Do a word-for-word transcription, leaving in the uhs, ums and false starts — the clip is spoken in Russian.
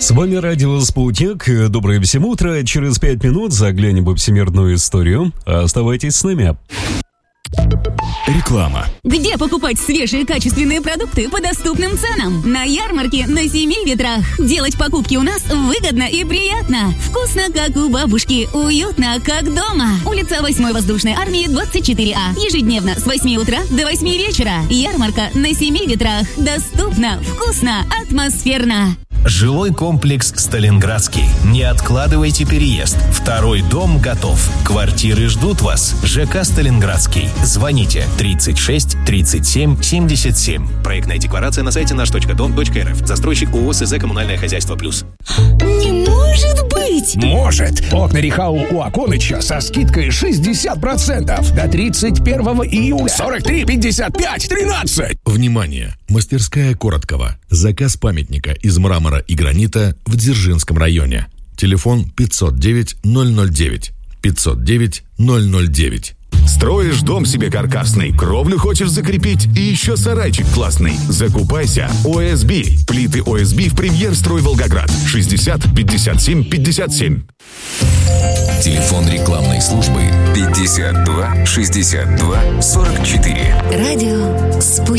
С вами радио «Спутник». Доброе всем утро. Через пять минут заглянем в всемирную историю. Оставайтесь с нами. Реклама. Где покупать свежие качественные продукты по доступным ценам? На ярмарке на Семи Ветрах. Делать покупки у нас выгодно и приятно. Вкусно, как у бабушки. Уютно, как дома. Улица восьмой воздушной армии, двадцать четыре А. Ежедневно с восьми утра до восьми вечера. Ярмарка на Семи Ветрах. Доступно, вкусно, атмосферно. Жилой комплекс «Сталинградский». Не откладывайте переезд. Второй дом готов. Квартиры ждут вас. ЖК «Сталинградский». Звоните тридцать шесть тридцать семь семьдесят семь. Проектная декларация на сайте наш точка дом точка эр эф. Застройщик ООО СЗ «Коммунальное хозяйство плюс». Не может быть! Может! Окна Рихау у Аконыча со скидкой шестьдесят процентов до тридцать первого июля. сорок три пятьдесят пять тринадцать. Внимание! Мастерская Короткова. Заказ памятника из мрамора и гранита в Дзержинском районе. Телефон пятьсот девять ноль ноль девять. пятьсот девять ноль ноль девять. Строишь дом себе каркасный, кровлю хочешь закрепить и еще сарайчик классный. Закупайся. о эс би. Плиты о эс би в Премьер-строй Волгоград. шестьдесят пятьдесят семь пятьдесят семь. Телефон рекламной службы пятьдесят два шестьдесят два сорок четыре. Радио «Спутник».